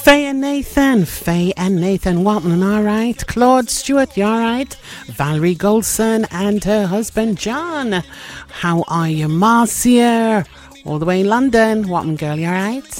Faye and Nathan Watman, alright. Claude Stewart, you alright? Valerie Goldson and her husband John. How are you, Marcia? All the way in London. Watman girl, you alright?